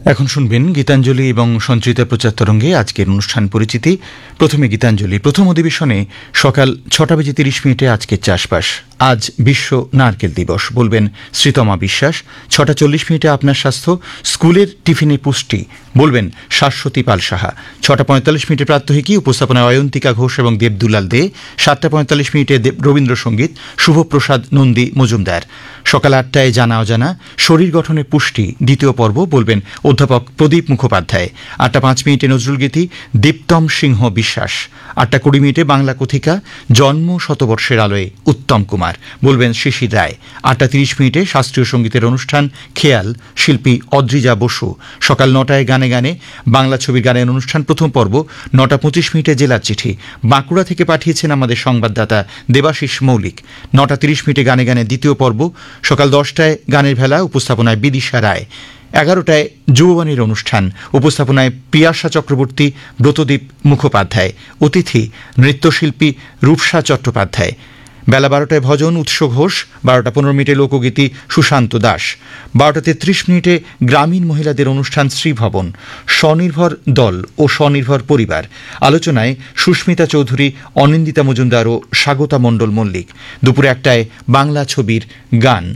এখন শুনবেন গীতাঞ্জলি এবং সঞ্চিতা প্রচার তরঙ্গে আজকের অনুষ্ঠান পরিচিতি। প্রথমে গীতাঞ্জলি। প্রথম অধিবেশনে সকাল 6:30 আজকের চাষবাস। আজ বিশ্ব নারকেল দিবস, বলবেন শ্রীতমা বিশ্বাস। 6:40 আপনার স্বাস্থ্য, স্কুলের টিফিনে পুষ্টি, বলবেন শাশ্বতী পাল সাহা। 6:45 প্রাত্যহিকী, উপস্থাপনায় অয়ন্তিকা ঘোষ এবং দেবদুলাল দে। 7:45 রবীন্দ্রসঙ্গীত, শুভপ্রসাদ নন্দী মজুমদার। সকাল 8টায় জানা অজানা, শরীর গঠনে পুষ্টি দ্বিতীয় পর্ব, বলবেন অধ্যাপক প্রদীপ মুখোপাধ্যায়। 8:05 নজরুলগীতি, দীপ্তম সিংহ বিশ্বাস। 8:20 বাংলা কথিকা, জন্ম শতবর্ষের আলোয় উত্তম কুমার, বলবেন শিশির রায়। 8:30 শাস্ত্রীয় সঙ্গীতের অনুষ্ঠান খেয়াল, শিল্পী অদ্রিজা বসু। সকাল 9টায় গানে গানে বাংলা ছবির গানের অনুষ্ঠান প্রথম পর্ব। 9:25 জেলার চিঠি, বাঁকুড়া থেকে পাঠিয়েছেন আমাদের সংবাদদাতা দেবাশিস মৌলিক। 9:30 গানে গানে দ্বিতীয় পর্ব। সকাল 10টায় গানের ভেলা, উপস্থাপনায় বিদিশা রায়। 11টায় যুববাণীর অনুষ্ঠান, উপস্থাপনায় পিয়াসা চক্রবর্তী, ব্রতদীপ মুখোপাধ্যায়। অতিথি নৃত্যশিল্পী রূপসা চট্টোপাধ্যায়। বেলা 12টায় ভজন উৎস ঘোষ। 12:15 লোকগীতি সুশান্ত দাস। 12:33 গ্রামীণ মহিলাদের অনুষ্ঠান শ্রীভবন, স্বনির্ভর দল ও স্বনির্ভর পরিবার। আলোচনায় সুস্মিতা চৌধুরী, অনিন্দিতা মজুমদার ও স্বাগতা মণ্ডল মল্লিক। দুপুরে 1টায় বাংলা ছবির গান।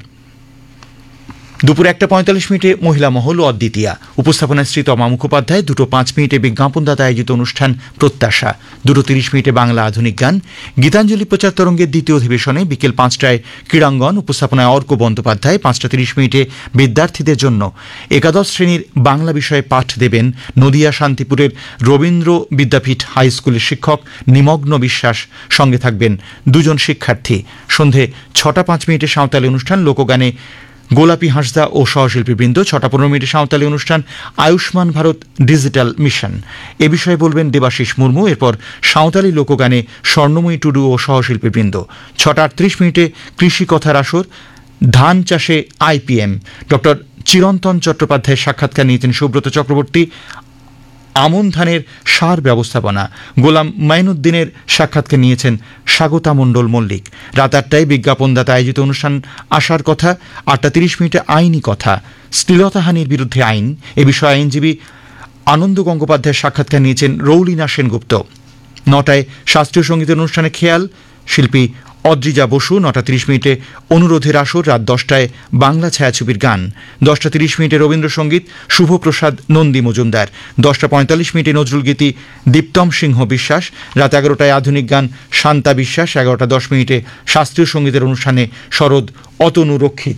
দুপুরে 1:45 মহিলা মহল ও অদ্বিতীয়া, উপস্থাপনায় শ্রীতমা মুখোপাধ্যায়। 2:05 বিজ্ঞাপনদাতা আয়োজিত অনুষ্ঠান প্রত্যাশা। 2:30 বাংলা আধুনিক গান। গীতাঞ্জলি প্রচার তরঙ্গের দ্বিতীয় অধিবেশনে বিকেল 5টায় ক্রীড়াঙ্গন, উপস্থাপনায় অর্ক বন্দ্যোপাধ্যায়। 5:30 বিদ্যার্থীদের জন্য একাদশ শ্রেণীর বাংলা বিষয়ে পাঠ দেবেন নদিয়া শান্তিপুরের রবীন্দ্র বিদ্যাপীঠ হাই স্কুলের শিক্ষক নিমগ্ন বিশ্বাস। সঙ্গে থাকবেন দুজন শিক্ষার্থী। সন্ধে 6:05 সাঁওতালি অনুষ্ঠান লোকগানে গোলাপী হাঁসদা ও সহশিল্পীবৃন্দ। 6:15 সাঁওতালি অনুষ্ঠান আয়ুষ্মান ভারত ডিজিটাল মিশন, এ বিষয়ে বলবেন দেবাশিস মুর্মু। এরপর সাঁওতালি লোকগানে স্বর্ণময়ী টুডু ও সহশিল্পীবৃন্দ। 6:38 কৃষি কথার আসর, ধান চাষে আইপিএম, ডক্টর চিরন্তন চট্টোপাধ্যায়ের সাক্ষাৎকার নিয়েছেন সুব্রত চক্রবর্তী। আমন ধানের সার ব্যবস্থাপনা, গোলাম মাইনুদ্দিনের সাক্ষাৎকার নিয়েছেন স্বাগতা মণ্ডল মল্লিক। রাত 8টায় বিজ্ঞাপনদাতা আয়োজিত অনুষ্ঠান আসার কথা। 8:30 আইনি কথা, শ্লীলতাহানির বিরুদ্ধে আইন, এ বিষয়ে আইনজীবী আনন্দ গঙ্গোপাধ্যায়ের সাক্ষাৎকার নিয়েছেন রৌলিনা সেনগুপ্ত। 9টায় শাস্ত্রীয় সঙ্গীতের অনুষ্ঠানে খেয়াল, শিল্পী অদ্রিজা বসু। 9:30 অনুরোধের আসর। রাত 10টায় বাংলা ছায়াছবির গান। 10:30 রবীন্দ্রসঙ্গীত, শুভপ্রসাদ নন্দী মজুমদার। 10:45 নজরুলগীতি, দীপ্তম সিংহ বিশ্বাস। রাত 11টায় আধুনিক গান, শান্তা বিশ্বাস। 11:10 শাস্ত্রীয় সঙ্গীতের অনুষ্ঠানে শরৎ অতনু রক্ষিত।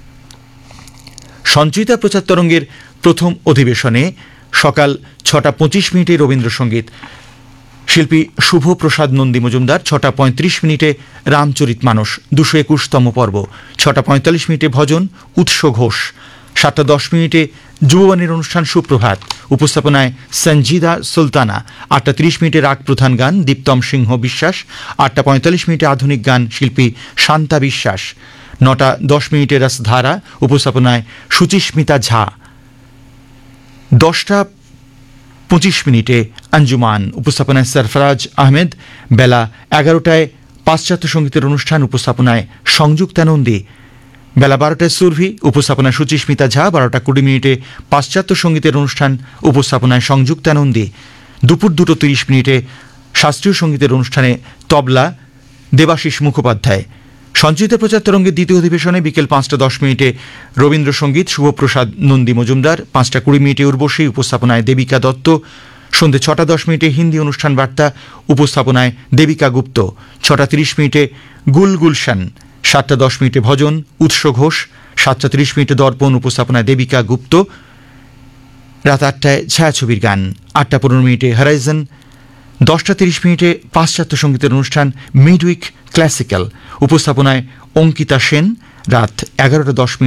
সঞ্চিতা প্রচার তরঙ্গের প্রথম অধিবেশনে সকাল 6:25 রবীন্দ্রসঙ্গীত, শিল্পী শুভপ্রসাদ নন্দী মজুমদার। 6:35 রামচরিত মানস 221তম পর্ব। 6:45 ভজন উৎস ঘোষ। 7:10 যুববাণীর অনুষ্ঠান সুপ্রভাত, উপস্থাপনায় সঞ্জিদা সুলতানা। 8:30 রাগ প্রধান গান, দীপ্তম সিংহ বিশ্বাস। 8:45 আধুনিক গান, শিল্পী শান্তা বিশ্বাস। 9:10 রসধারা, উপস্থাপনায় সুচিস্মিতা ঝা। 10:25 আঞ্জুমান, উপস্থাপনায় সরফরাজ আহমেদ। বেলা 11টায় পাশ্চাত্য সঙ্গীতের অনুষ্ঠান, উপস্থাপনায় সংযুক্তানন্দী। বেলা 12টায় সুরভি, উপস্থাপনায় সুচিস্মিতা ঝা। 12:20 পাশ্চাত্য সঙ্গীতের অনুষ্ঠান, উপস্থাপনায় সংযুক্তানন্দী। দুপুর 2:30 শাস্ত্রীয় সঙ্গীতের অনুষ্ঠানে তবলা, দেবাশিস মুখোপাধ্যায়। সঞ্চিতা প্রচার তরঙ্গের দ্বিতীয় অধিবেশনে বিকেল 5:10 রবীন্দ্রসঙ্গীত, শুভপ্রসাদ নন্দী মজুমদার। 5:20 উর্বশী, উপস্থাপনায় দেবিকা দত্ত। সন্ধ্যে 6:10 হিন্দি অনুষ্ঠান বার্তা, উপস্থাপনায় দেবিকা গুপ্ত। 6:30 গুল গুলশান। 7:10 ভজন উৎস ঘোষ। 7:30 দর্পণ, উপস্থাপনায় দেবিকা গুপ্ত। রাত 8টায় ছায়াছবির গান। 8:15 হরাইজন। 10:30 পাশ্চাত্য সঙ্গীতের অনুষ্ঠান মিডউইক ক্লাসিক্যাল, উপস্থাপনায় অঙ্কিতা সেন। রাত 11:10